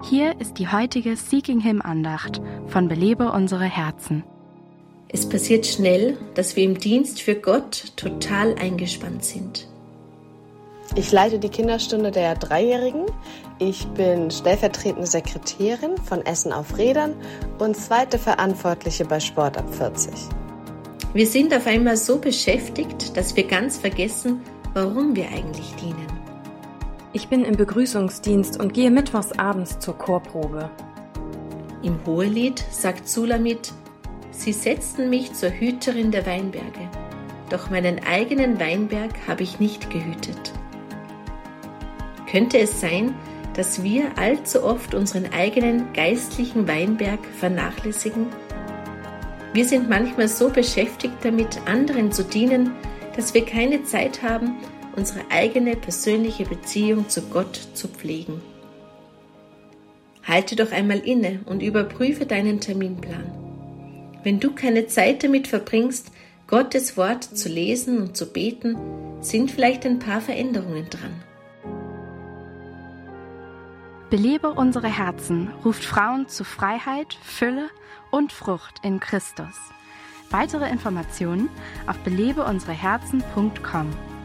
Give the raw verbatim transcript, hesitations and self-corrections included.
Hier ist die heutige Seeking Him Andacht von Belebe unsere Herzen. Es passiert schnell, dass wir im Dienst für Gott total eingespannt sind. Ich leite die Kinderstunde der Dreijährigen. Ich bin stellvertretende Sekretärin von Essen auf Rädern und zweite Verantwortliche bei Sport ab vierzig. Wir sind auf einmal so beschäftigt, dass wir ganz vergessen, warum wir eigentlich dienen. Ich bin im Begrüßungsdienst und gehe mittwochs abends zur Chorprobe. Im Hohelied sagt Sulamit: Sie setzten mich zur Hüterin der Weinberge, doch meinen eigenen Weinberg habe ich nicht gehütet. Könnte es sein, dass wir allzu oft unseren eigenen geistlichen Weinberg vernachlässigen? Wir sind manchmal so beschäftigt damit, anderen zu dienen, dass wir keine Zeit haben, unsere eigene persönliche Beziehung zu Gott zu pflegen. Halte doch einmal inne und überprüfe deinen Terminplan. Wenn du keine Zeit damit verbringst, Gottes Wort zu lesen und zu beten, sind vielleicht ein paar Veränderungen dran. Belebe unsere Herzen ruft Frauen zu Freiheit, Fülle und Frucht in Christus. Weitere Informationen auf belebe unsere herzen punkt com.